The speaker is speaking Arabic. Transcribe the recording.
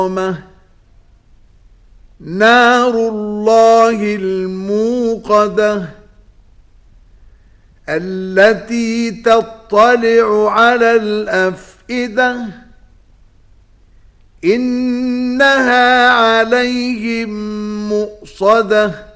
نار الله الموقدة التي تطلع على الأفئدة إنها عليهم مؤصدة